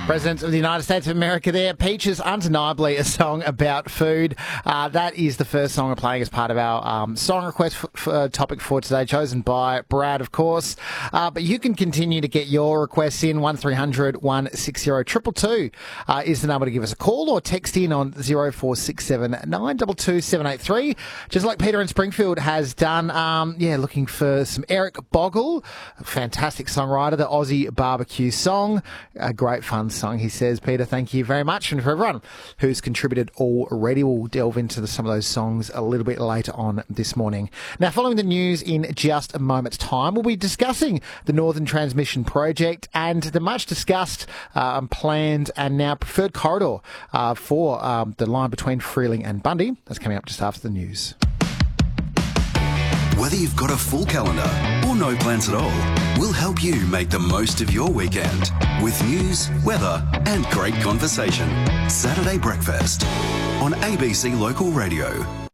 President of the United States of America there. Peaches, undeniably a song about food. That is the first song we're playing as part of our song request topic for today, chosen by Brad, of course. But you can continue to get your requests in. 1300 160 222 is the number to give us a call, or text in on 0467 922 783. Just like Peter in Springfield has done, looking for some Eric Bogle, a fantastic songwriter, the Aussie barbecue song. A great fun song, he says. Peter, thank you very much. And for everyone who's contributed already, we'll delve into some of those songs a little bit later on this morning. Now, following the news in just a moment's time, we'll be discussing the Northern Transmission Project and the much discussed, planned and now preferred corridor for the line between Freeling and Bundy. That's coming up just after the news. Whether you've got a full calendar or no plans at all, we'll help you make the most of your weekend with news, weather and great conversation. Saturday Breakfast on ABC Local Radio.